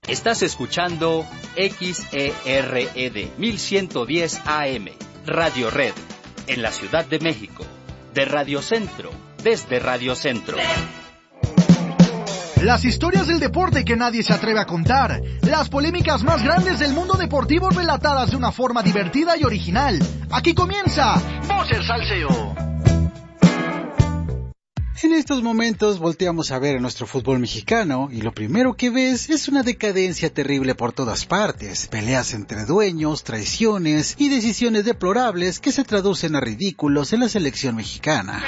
Estás escuchando XERED 1110 AM, Radio Red, en la Ciudad de México, de Radio Centro, desde Radio Centro. Las historias del deporte que nadie se atreve a contar, las polémicas más grandes del mundo deportivo relatadas de una forma divertida y original. Aquí comienza Voces Salseo. En estos momentos volteamos a ver a nuestro fútbol mexicano y lo primero que ves es una decadencia terrible por todas partes, peleas entre dueños, traiciones y decisiones deplorables que se traducen a ridículos en la selección mexicana.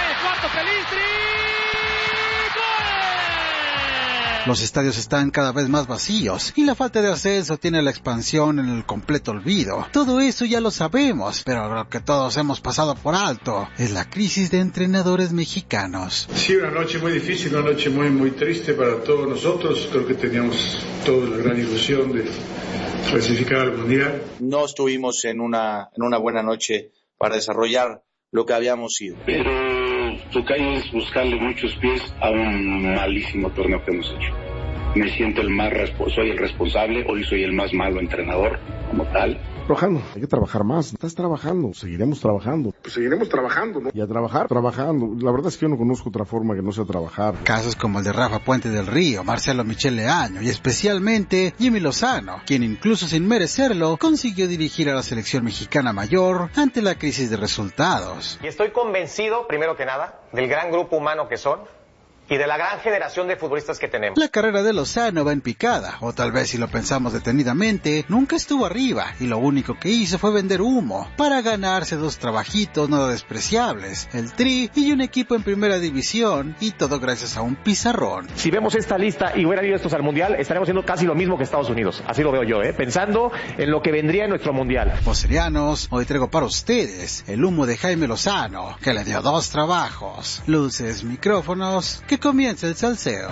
Los estadios están cada vez más vacíos y la falta de ascenso tiene la expansión en el completo olvido. Todo eso ya lo sabemos, pero lo que todos hemos pasado por alto es la crisis de entrenadores mexicanos. Sí, una noche muy difícil, una noche muy triste para todos nosotros. Creo que teníamos toda la gran ilusión de clasificar al Mundial. No estuvimos en una buena noche para desarrollar lo que habíamos sido. Pero Tocayo es buscarle muchos pies a un malísimo torneo que hemos hecho. Me siento soy el responsable, hoy soy el más malo entrenador como tal. Trabajando, hay que trabajar más. Estás trabajando, seguiremos trabajando. Pues seguiremos trabajando, ¿no? Y a trabajar, trabajando. La verdad es que yo no conozco otra forma que no sea trabajar. Casos como el de Rafa Puente del Río, Marcelo Michel Leaño y especialmente Jimmy Lozano, quien incluso sin merecerlo consiguió dirigir a la selección mexicana mayor ante la crisis de resultados. Y estoy convencido, primero que nada, del gran grupo humano que son y de la gran generación de futbolistas que tenemos. La carrera de Lozano va en picada, o tal vez si lo pensamos detenidamente, nunca estuvo arriba y lo único que hizo fue vender humo para ganarse 2 trabajitos nada despreciables, el Tri y un equipo en primera división, y todo gracias a un pizarrón. Si vemos esta lista y hubieran ido estos al Mundial, estaremos haciendo casi lo mismo que Estados Unidos, así lo veo yo, pensando en lo que vendría en nuestro Mundial. Vocerianos, hoy traigo para ustedes el humo de Jaime Lozano, que le dio 2 trabajos, luces, micrófonos, que comienza el salseo.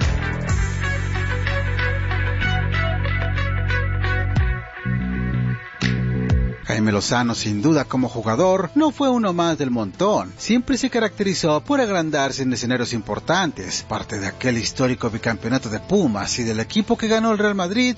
Jaime Lozano, sin duda como jugador, no fue uno más del montón. Siempre se caracterizó por agrandarse en escenarios importantes, parte de aquel histórico bicampeonato de Pumas y del equipo que ganó el Real Madrid.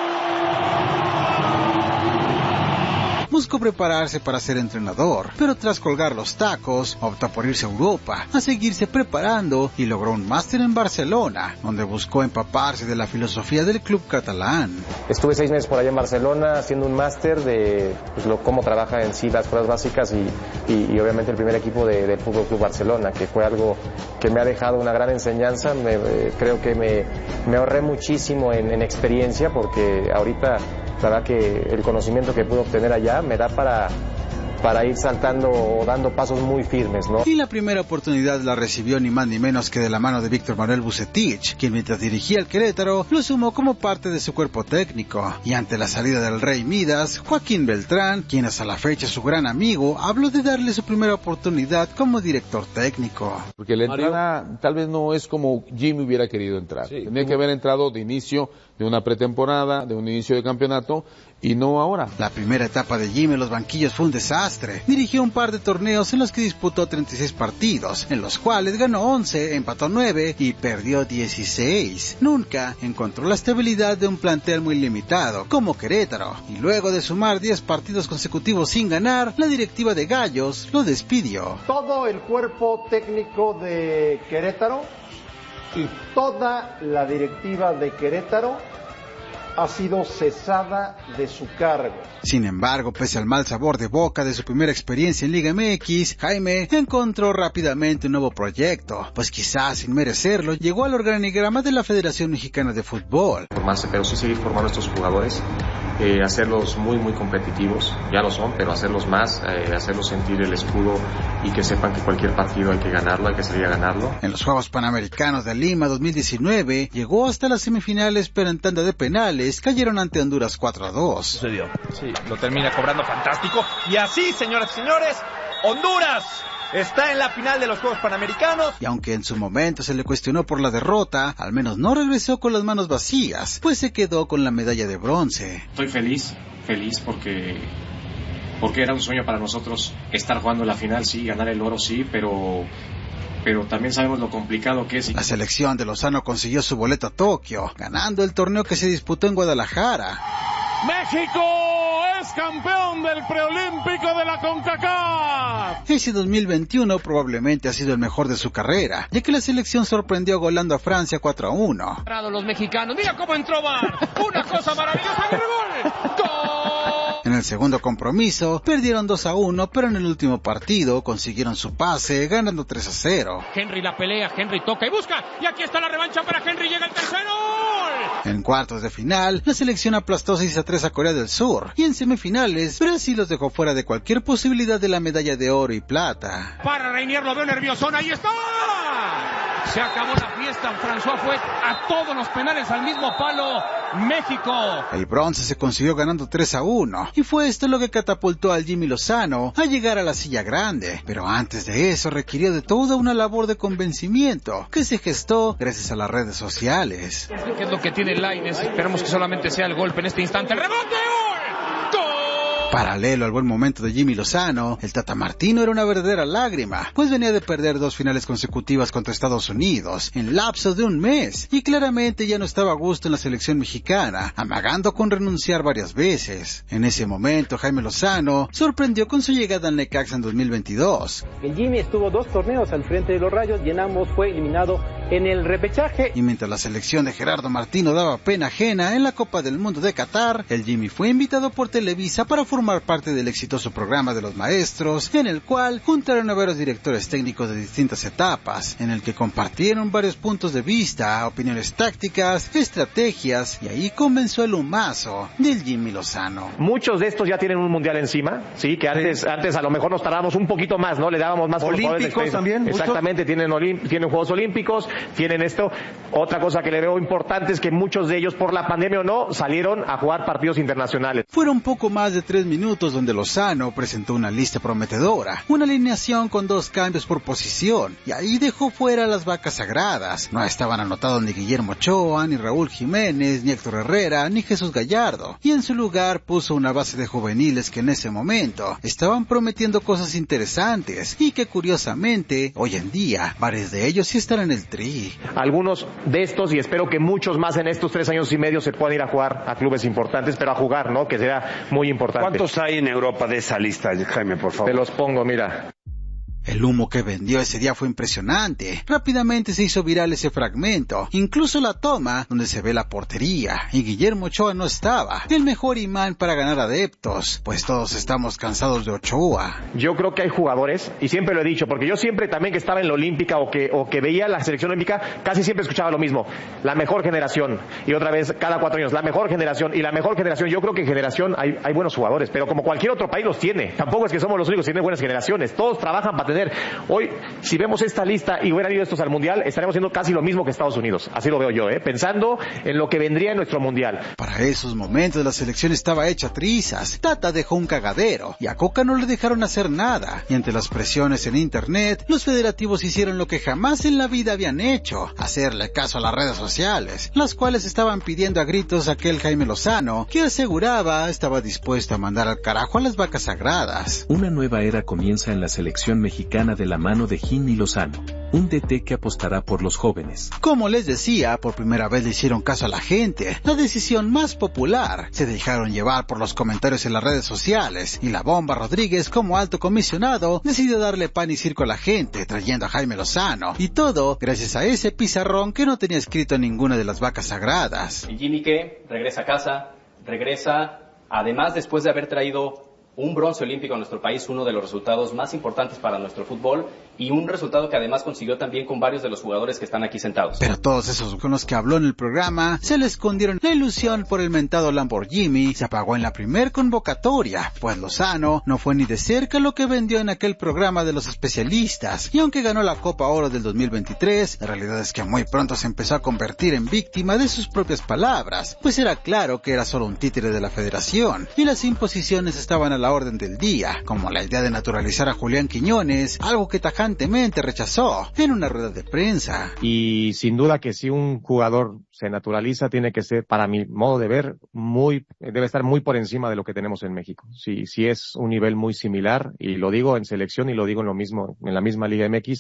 Buscó prepararse para ser entrenador, pero tras colgar los tacos, optó por irse a Europa, a seguirse preparando y logró un máster en Barcelona, donde buscó empaparse de la filosofía del club catalán. Estuve 6 meses por allá en Barcelona haciendo un máster de cómo trabaja en sí las cosas básicas y obviamente el primer equipo del Fútbol Club Barcelona, que fue algo que me ha dejado una gran enseñanza. Creo que me ahorré muchísimo en experiencia, porque ahorita la verdad que el conocimiento que pude obtener allá me da para ir saltando o dando pasos muy firmes, ¿no? Y la primera oportunidad la recibió ni más ni menos que de la mano de Víctor Manuel Vucetich, quien mientras dirigía el Querétaro lo sumó como parte de su cuerpo técnico. Y ante la salida del Rey Midas, Joaquín Beltrán, quien hasta la fecha es su gran amigo, habló de darle su primera oportunidad como director técnico. Porque la entrada tal vez no es como Jimmy hubiera querido entrar. Sí, tenía que haber entrado de inicio de una pretemporada, de un inicio de campeonato, y no ahora. La primera etapa de Jimmy en los banquillos fue un desastre. Dirigió un par de torneos en los que disputó 36 partidos, en los cuales ganó 11, empató 9 y perdió 16. Nunca encontró la estabilidad de un plantel muy limitado, como Querétaro, y luego de sumar 10 partidos consecutivos sin ganar, la directiva de Gallos lo despidió. Todo el cuerpo técnico de Querétaro y toda la directiva de Querétaro ha sido cesada de su cargo. Sin embargo, pese al mal sabor de boca de su primera experiencia en Liga MX, Jaime encontró rápidamente un nuevo proyecto, pues quizás sin merecerlo, llegó al organigrama de la Federación Mexicana de Fútbol. Formarse, pero sí seguir formando a estos jugadores, hacerlos muy competitivos, ya lo son, pero hacerlos más, hacerlos sentir el escudo y que sepan que cualquier partido hay que ganarlo, hay que salir a ganarlo. En los Juegos Panamericanos de Lima 2019, llegó hasta las semifinales, pero en tanda de penales cayeron ante Honduras 4-2. Sucedió. Sí, lo termina cobrando fantástico. Y así, señoras y señores, Honduras está en la final de los Juegos Panamericanos. Y aunque en su momento se le cuestionó por la derrota, al menos no regresó con las manos vacías, pues se quedó con la medalla de bronce. Estoy feliz porque era un sueño para nosotros estar jugando la final, sí, ganar el oro, sí, pero pero también sabemos lo complicado que es. La selección de Lozano consiguió su boleto a Tokio, ganando el torneo que se disputó en Guadalajara. ¡México es campeón del preolímpico de la CONCACAF! Ese 2021 probablemente ha sido el mejor de su carrera, ya que la selección sorprendió golando a Francia 4-1. Los mexicanos, mira cómo entró VAR, una cosa maravillosa, ¡gol! ¡Gol! En el segundo compromiso, perdieron 2-1, pero en el último partido consiguieron su pase, ganando 3-0. Henry la pelea, Henry toca y busca, y aquí está la revancha para Henry, llega el tercero. En cuartos de final, la selección aplastó 6-3 a Corea del Sur, y en semifinales, Brasil los dejó fuera de cualquier posibilidad de la medalla de oro y plata. Para Reinier, lo veo nerviosón, ahí está. Se acabó la fiesta, François fue a todos los penales al mismo palo, México. El bronce se consiguió ganando 3-1, y fue esto lo que catapultó al Jimmy Lozano a llegar a la silla grande. Pero antes de eso requirió de toda una labor de convencimiento que se gestó gracias a las redes sociales. ¿Qué es lo que tiene Lainez? Esperemos que solamente sea el golpe en este instante. ¡El rebote! ¡Gol! ¡Gol! Paralelo al buen momento de Jimmy Lozano, el Tata Martino era una verdadera lágrima, pues venía de perder 2 finales consecutivas contra Estados Unidos en lapso de un mes, y claramente ya no estaba a gusto en la selección mexicana, amagando con renunciar varias veces. En ese momento, Jaime Lozano sorprendió con su llegada al Necaxa en 2022. El Jimmy estuvo 2 torneos al frente de los Rayos y en ambos fue eliminado en el repechaje. Y mientras la selección de Gerardo Martino daba pena ajena en la Copa del Mundo de Qatar, el Jimmy fue invitado por Televisa para formar parte del exitoso programa de los maestros, en el cual juntaron a varios directores técnicos de distintas etapas, en el que compartieron varios puntos de vista, opiniones tácticas, estrategias, y ahí comenzó el humazo del Jimmy Lozano. Muchos de estos ya tienen un mundial encima, sí, que antes a lo mejor nos tardábamos un poquito más, ¿no? Le dábamos más olímpicos también. Exactamente, tienen Juegos Olímpicos, tienen esto. Otra cosa que le veo importante es que muchos de ellos, por la pandemia o no, salieron a jugar partidos internacionales. Fueron poco más de 3 minutos donde Lozano presentó una lista prometedora, una alineación con 2 cambios por posición, y ahí dejó fuera a las vacas sagradas. No estaban anotados ni Guillermo Ochoa, ni Raúl Jiménez, ni Héctor Herrera, ni Jesús Gallardo, y en su lugar puso una base de juveniles que en ese momento estaban prometiendo cosas interesantes, y que curiosamente, hoy en día, varios de ellos sí están en el Tri. Algunos de estos, y espero que muchos más en estos 3 años y medio se puedan ir a jugar a clubes importantes, pero a jugar, ¿no? Que será muy importante. ¿Cuántos hay en Europa de esa lista, Jaime, por favor? Te los pongo, mira. El humo que vendió ese día fue impresionante. Rápidamente se hizo viral ese fragmento, incluso la toma donde se ve la portería, y Guillermo Ochoa no estaba, el mejor imán para ganar adeptos, pues todos estamos cansados de Ochoa. Yo creo que hay jugadores, y siempre lo he dicho, porque yo siempre también que estaba en la Olímpica o que veía la selección olímpica, casi siempre escuchaba lo mismo, la mejor generación, y otra vez cada 4 años, la mejor generación, y la mejor generación. Yo creo que en generación hay buenos jugadores, pero como cualquier otro país los tiene, tampoco es que somos los únicos que tienen buenas generaciones, todos trabajan para tener. Hoy, si vemos esta lista y hubieran ido estos al Mundial, estaremos haciendo casi lo mismo que Estados Unidos. Así lo veo yo, pensando en lo que vendría en nuestro Mundial. Para esos momentos la selección estaba hecha trizas. Tata dejó un cagadero y a Coca no le dejaron hacer nada. Y ante las presiones en internet, los federativos hicieron lo que jamás en la vida habían hecho: hacerle caso a las redes sociales, las cuales estaban pidiendo a gritos a aquel Jaime Lozano, que aseguraba estaba dispuesto a mandar al carajo a las vacas sagradas. Una nueva era comienza en la selección mexicana de la mano de Jimmy Lozano, un DT que apostará por los jóvenes. Como les decía, por primera vez le hicieron caso a la gente, la decisión más popular. Se dejaron llevar por los comentarios en las redes sociales, y la Bomba Rodríguez, como alto comisionado, decidió darle pan y circo a la gente, trayendo a Jaime Lozano, y todo gracias a ese pizarrón que no tenía escrito ninguna de las vacas sagradas. Y Jimmy, que regresa a casa, además después de haber traído un bronce olímpico a nuestro país, uno de los resultados más importantes para nuestro fútbol, y un resultado que además consiguió también con varios de los jugadores que están aquí sentados. Pero todos esos con los que habló en el programa se le escondieron la ilusión por el mentado Lamborghini. Se apagó en la primer convocatoria, pues Lozano no fue ni de cerca lo que vendió en aquel programa de los especialistas, y aunque ganó la Copa Oro del 2023, la realidad es que muy pronto se empezó a convertir en víctima de sus propias palabras, pues era claro que era solo un títere de la federación, y las imposiciones estaban a la orden del día, como la idea de naturalizar a Julián Quiñones, algo que tajantemente rechazó en una rueda de prensa. Y sin duda que si un jugador se naturaliza, tiene que ser, para mi modo de ver, debe estar muy por encima de lo que tenemos en México. Si es un nivel muy similar, y lo digo en selección y lo digo en la misma Liga MX,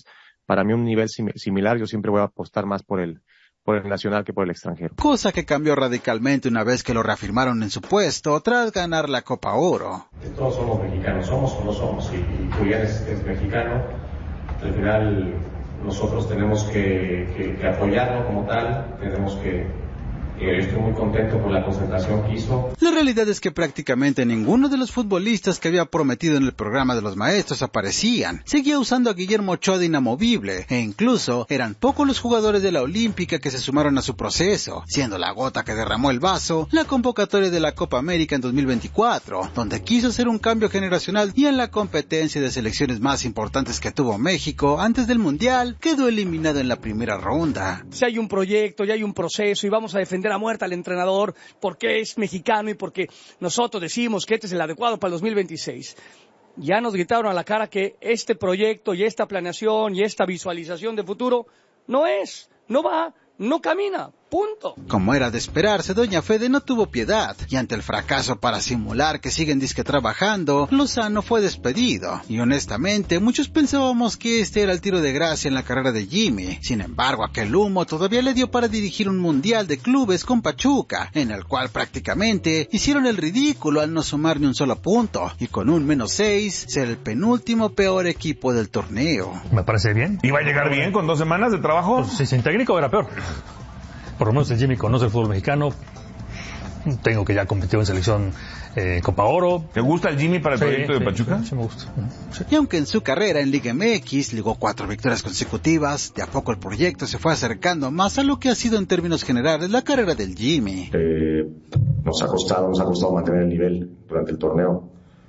para mí un nivel similar, yo siempre voy a apostar más por el nacional que por el extranjero. Cosa que cambió radicalmente una vez que lo reafirmaron en su puesto tras ganar la Copa Oro. Todos somos mexicanos, somos o no somos, y Julián es mexicano. Al final nosotros tenemos que apoyarlo como tal, tenemos que estoy muy contento por la concentración que hizo. La realidad es que prácticamente ninguno de los futbolistas que había prometido en el programa de los maestros aparecían. Seguía usando a Guillermo Ochoa de inamovible, e incluso eran pocos los jugadores de la Olímpica que se sumaron a su proceso, siendo la gota que derramó el vaso la convocatoria de la Copa América en 2024, donde quiso hacer un cambio generacional y en la competencia de selecciones más importantes que tuvo México antes del Mundial, quedó eliminado en la primera ronda. Si hay un proyecto, ya hay un proceso y vamos a defender a muerte al entrenador porque es mexicano y porque nosotros decimos que este es el adecuado para el 2026. Ya nos gritaron a la cara que este proyecto y esta planeación y esta visualización de futuro no va, no camina. Punto. Como era de esperarse, Doña Fede no tuvo piedad, y ante el fracaso para simular que siguen disque trabajando, Lozano fue despedido, y honestamente muchos pensábamos que este era el tiro de gracia en la carrera de Jimmy. Sin embargo, aquel humo todavía le dio para dirigir un mundial de clubes con Pachuca, en el cual prácticamente hicieron el ridículo al no sumar ni un solo punto, y con un -6 ser el penúltimo peor equipo del torneo. Me parece bien. ¿Iba a llegar bien con 2 semanas de trabajo? Pues, si sin técnico era peor. Por lo menos el Jimmy conoce el fútbol mexicano. Tengo que ya competió en selección Copa Oro. ¿Te gusta el Jimmy para el proyecto de Pachuca? Sí, me gusta. Sí. Y aunque en su carrera en Liga MX ligó 4 victorias consecutivas, de a poco el proyecto se fue acercando más a lo que ha sido en términos generales la carrera del Jimmy. Nos ha costado mantener el nivel durante el torneo.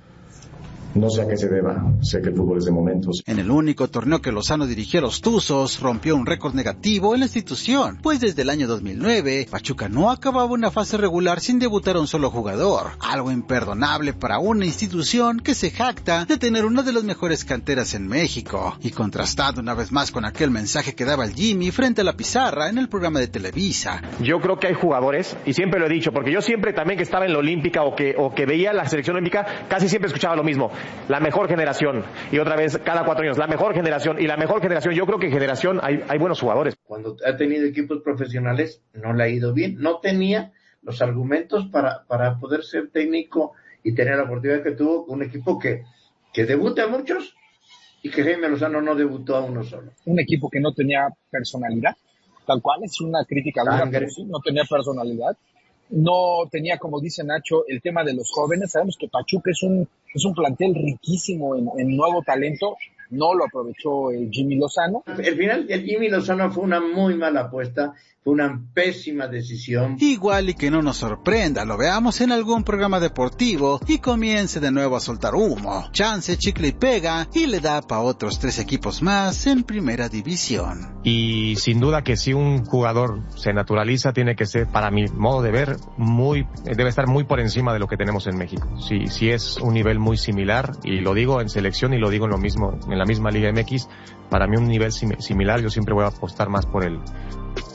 No sé a qué se deba, sé que el fútbol es de momentos. En el único torneo que Lozano dirigió a los Tuzos, rompió un récord negativo en la institución, pues desde el año 2009, Pachuca no acababa una fase regular sin debutar a un solo jugador, algo imperdonable para una institución que se jacta de tener una de las mejores canteras en México, y contrastado una vez más con aquel mensaje que daba el Jimmy frente a la pizarra en el programa de Televisa. Yo creo que hay jugadores, y siempre lo he dicho, porque yo siempre también que estaba en la Olímpica o que veía la selección olímpica, casi siempre escuchaba lo mismo. La mejor generación, y otra vez cada 4 años, la mejor generación, yo creo que en generación hay buenos jugadores. Cuando ha tenido equipos profesionales no le ha ido bien, no tenía los argumentos para poder ser técnico y tener la oportunidad que tuvo un equipo que debuta a muchos y que Jaime Lozano no debutó a uno solo. Un equipo que no tenía personalidad, tal cual, es una crítica dura, pero sí, no tenía personalidad. No tenía, como dice Nacho, el tema de los jóvenes. Sabemos que Pachuca es un plantel riquísimo en nuevo talento. No lo aprovechó Jimmy Lozano. Al final, el Jimmy Lozano fue una muy mala apuesta, fue una pésima decisión. Igual y que no nos sorprenda, lo veamos en algún programa deportivo y comience de nuevo a soltar humo. Chance, chicle y pega, y le da para otros 3 equipos más en primera división. Y sin duda que si un jugador se naturaliza, tiene que ser, para mi modo de ver, debe estar muy por encima de lo que tenemos en México. Si es un nivel muy similar, y lo digo en selección y lo digo en la misma Liga MX, para mí un nivel similar, yo siempre voy a apostar más por el